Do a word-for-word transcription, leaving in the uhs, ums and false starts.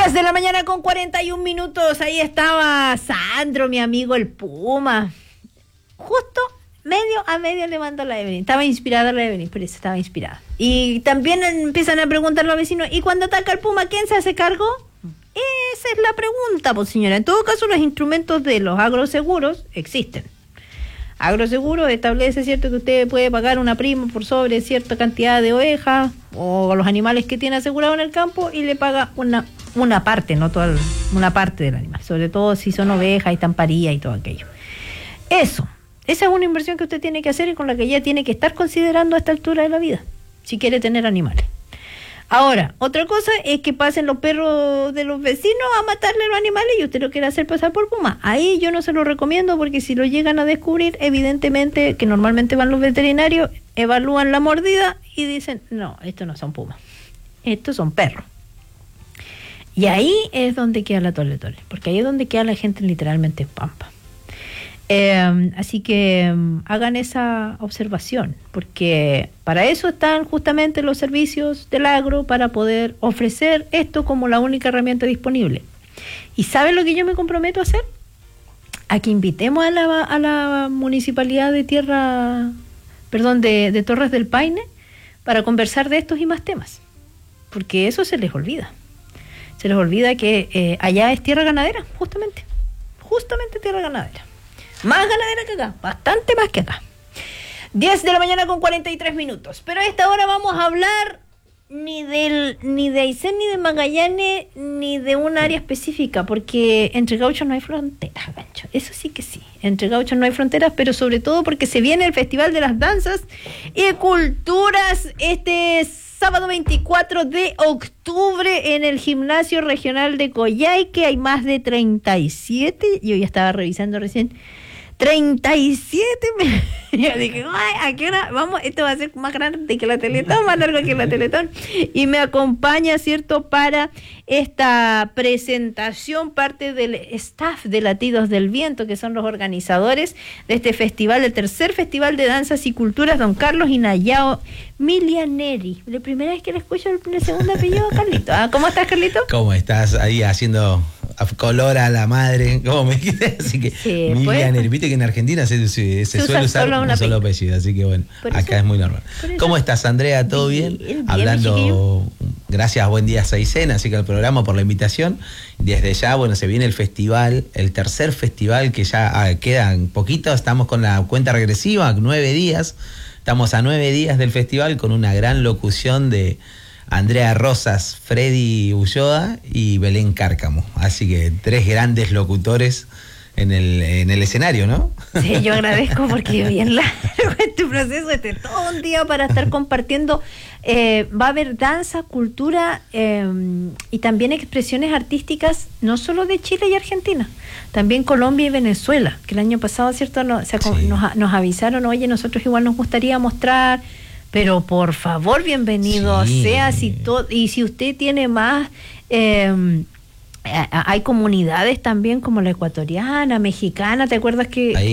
diez de la mañana con cuarenta y un minutos. Ahí estaba Sandro, mi amigo el Puma. Justo medio a medio le mandó la Evelyn. Estaba inspirada la Evelyn, pero estaba inspirada. Y también empiezan a preguntar los vecinos, ¿y cuando ataca el Puma, quién se hace cargo? Esa es la pregunta, pues señora. En todo caso, los instrumentos de los agroseguros existen. Agroseguro establece, cierto, que usted puede pagar una prima por sobre cierta cantidad de ovejas o los animales que tiene asegurado en el campo y le paga una una parte, no toda, una parte del animal, sobre todo si son ovejas y están paridas y todo aquello. Eso, esa es una inversión que usted tiene que hacer y con la que ya tiene que estar considerando a esta altura de la vida, si quiere tener animales. Ahora, otra cosa es que pasen los perros de los vecinos a matarle a los animales y usted lo quiere hacer pasar por puma. Ahí yo no se lo recomiendo porque si lo llegan a descubrir, evidentemente, que normalmente van los veterinarios, evalúan la mordida y dicen, no, estos no son pumas, estos son perros. Y ahí es donde queda la tole tole, porque ahí es donde queda la gente literalmente en pampa. Eh, así que um, hagan esa observación, porque para eso están justamente los servicios del agro, para poder ofrecer esto como la única herramienta disponible. ¿Y saben lo que yo me comprometo a hacer? A que invitemos a la, a la municipalidad de Tierra, perdón, de, de Torres del Paine, para conversar de estos y más temas, porque eso se les olvida. Se les olvida que eh, allá es tierra ganadera, justamente, justamente tierra ganadera. Más ganadera que acá, bastante más que acá. diez de la mañana con cuarenta y tres minutos. Pero a esta hora vamos a hablar ni del ni de Aysén, ni de Magallanes, ni de un área específica, porque entre gauchos no hay fronteras, gancho. Eso sí que sí, entre gauchos no hay fronteras, pero sobre todo porque se viene el Festival de las Danzas y Culturas este sábado veinticuatro de octubre en el Gimnasio Regional de Coyhaique. Hay más de treinta y siete, yo ya estaba revisando recién, treinta y siete, yo dije, ay, ¿a qué hora? Vamos, esto va a ser más grande que la Teletón, más largo que la Teletón, y me acompaña, ¿cierto?, para esta presentación, parte del staff de Latidos del Viento, que son los organizadores de este festival, el tercer Festival de Danzas y Culturas, don Carlos Inayao Milianeri. La primera vez que le escucho el, el segundo apellido, Carlito. ¿Ah? ¿Cómo estás, Carlito? ¿Cómo estás ahí haciendo color a la madre? ¿Cómo me dijiste? Así que sí, Milianeri, viste que en Argentina se, se, se, se suele usar solo un solo apellido, así que bueno, por acá eso, es muy normal. ¿Cómo estás, Andrea? ¿Todo bien? bien, bien Hablando, gracias, buen día, Aysén, así que al programa por la invitación. Desde ya, bueno, se viene el festival, el tercer festival que ya ah, quedan poquito, estamos con la cuenta regresiva, nueve días. Estamos a nueve días del festival con una gran locución de Andrea Rosas, Freddy Ulloa y Belén Cárcamo. Así que tres grandes locutores en el, en el escenario, ¿no? Sí, yo agradezco porque bien largo este proceso, este todo un día para estar compartiendo. Eh, va a haber danza, cultura eh, y también expresiones artísticas, no solo de Chile y Argentina, también Colombia y Venezuela, que el año pasado, ¿cierto? No, o sea, sí. nos, nos avisaron, oye, nosotros igual nos gustaría mostrar, pero por favor, bienvenido sí. sea, si to- y si usted tiene más... Eh, hay comunidades también como la ecuatoriana, mexicana, ¿te acuerdas que... Ahí